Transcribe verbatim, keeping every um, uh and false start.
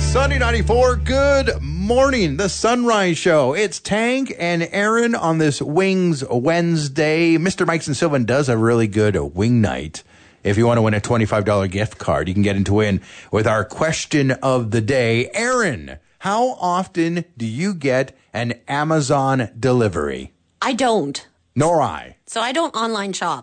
Sunny ninety-four, good morning. The Sunrise Show. It's Tank and Aaron on this Wings Wednesday. Mister Mike's and Sylvan does a really good wing night. If you want to win a twenty-five dollars gift card, you can get into win with our question of the day. Aaron, how often do you get an Amazon delivery? I don't. Nor I. So I don't online shop.